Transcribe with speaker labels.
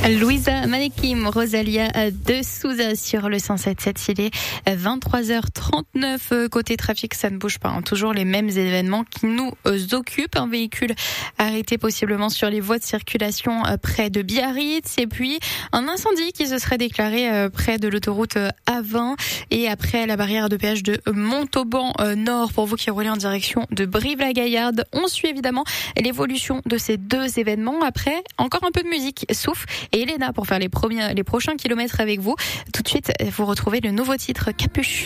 Speaker 1: Louisa Manekim, Rosalia de Souza sur le 107.7. Il est 23h39. Côté trafic, ça ne bouge pas. Toujours les mêmes événements qui nous occupent. Un véhicule arrêté possiblement sur les voies de circulation près de Biarritz. Et puis un incendie qui se serait déclaré près de l'autoroute A20 et après la barrière de péage de Montauban Nord. Pour vous qui roulez en direction de Brive-la-Gaillarde, on suit évidemment l'évolution de ces deux événements. Après, encore un peu de musique, Souffle et Elena pour faire les prochains kilomètres avec vous. Tout de suite, vous retrouvez le nouveau titre Capuche.